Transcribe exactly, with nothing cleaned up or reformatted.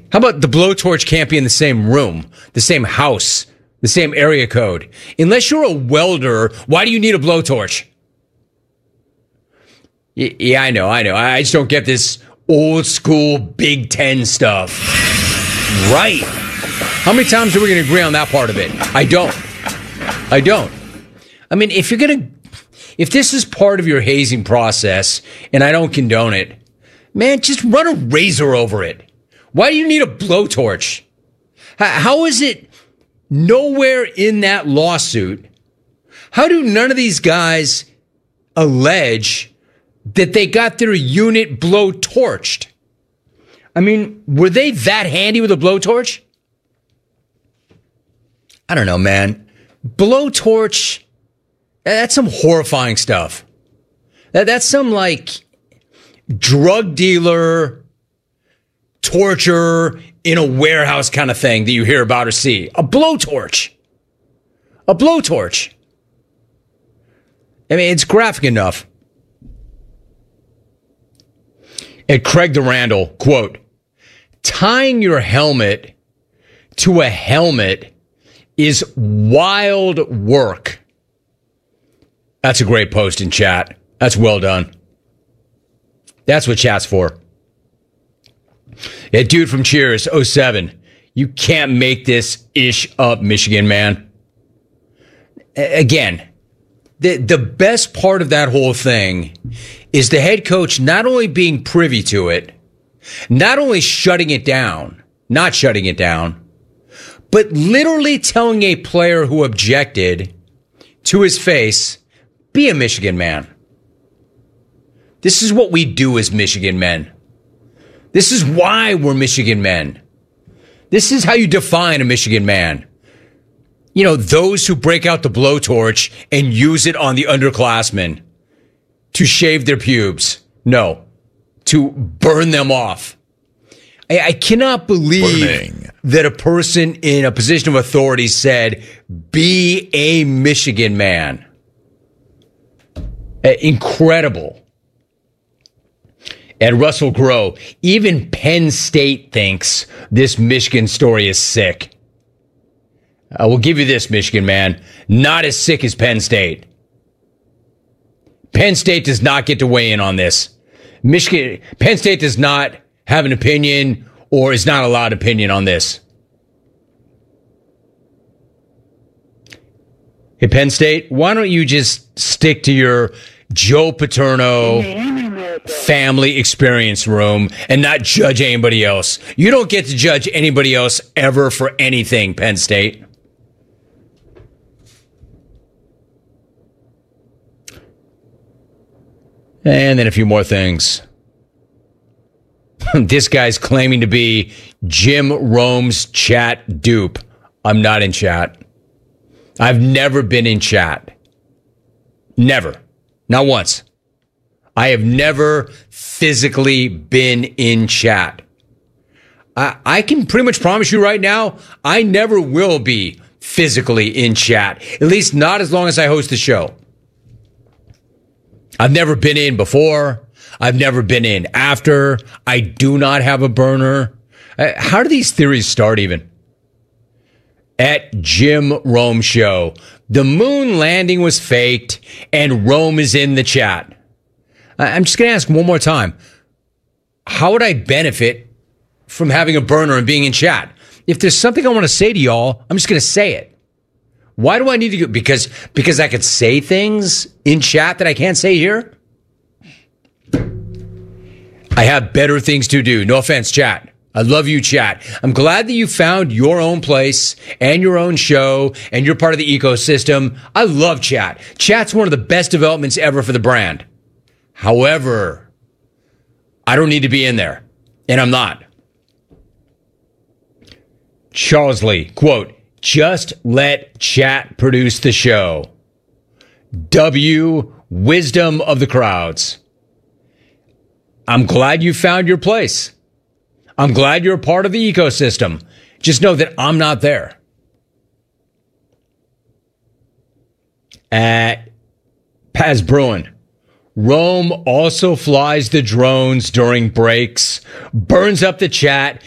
How about the blowtorch can't be in the same room, the same house, the same area code? Unless you're a welder, why do you need a blowtorch? Y- yeah, I know, I know. I just don't get this old school Big Ten stuff. Right. How many times are we going to agree on that part of it? I don't. I don't. I mean, if you're going to, if this is part of your hazing process, and I don't condone it, man, just run a razor over it. Why do you need a blowtorch? How is it nowhere in that lawsuit? How do none of these guys allege that they got their unit blowtorched? I mean, were they that handy with a blowtorch? I don't know, man. Blowtorch, that's some horrifying stuff. That, that's some, like, drug dealer torture in a warehouse kind of thing that you hear about or see. A blowtorch. A blowtorch. I mean, it's graphic enough. At Craig the Randall, quote, tying your helmet to a helmet is wild work. That's a great post in chat. That's well done. That's what chat's for. Yeah, dude from Cheers, oh seven. You can't make this ish up, Michigan, man. A- again, the, the best part of that whole thing is the head coach not only being privy to it, not only shutting it down, not shutting it down, but literally telling a player who objected to his face, be a Michigan man. This is what we do as Michigan men. This is why we're Michigan men. This is how you define a Michigan man. You know, those who break out the blowtorch and use it on the underclassmen to shave their pubes. No, to burn them off. I, I cannot believe Burning. that a person in a position of authority said, be a Michigan man. Uh, incredible. And Russell Growe, even Penn State thinks this Michigan story is sick. I will give you this, Michigan man. Not as sick as Penn State. Penn State does not get to weigh in on this. Michigan, Penn State does not have an opinion or is not allowed opinion on this. Hey, Penn State, why don't you just stick to your Joe Paterno family experience room and not judge anybody else? You don't get to judge anybody else ever for anything, Penn State. And then a few more things. This guy's claiming to be Jim Rome's chat dupe. I'm not in chat. I've never been in chat. Never. Not once. I have never physically been in chat. I, I can pretty much promise you right now, I never will be physically in chat. At least not as long as I host the show. I've never been in before. I've never been in after. I do not have a burner. Uh, how do these theories start even? At Jim Rome Show, the moon landing was faked and Rome is in the chat. I'm just going to ask one more time. How would I benefit from having a burner and being in chat? If there's something I want to say to y'all, I'm just going to say it. Why do I need to go? Because, because I could say things in chat that I can't say here? I have better things to do. No offense, chat. I love you, chat. I'm glad that you found your own place and your own show and you're part of the ecosystem. I love chat. Chat's one of the best developments ever for the brand. However, I don't need to be in there, and I'm not. Charles Lee, quote, just let chat produce the show. W, wisdom of the crowds. I'm glad you found your place. I'm glad you're a part of the ecosystem. Just know that I'm not there. At Paz Bruin. Rome also flies the drones during breaks, burns up the chat,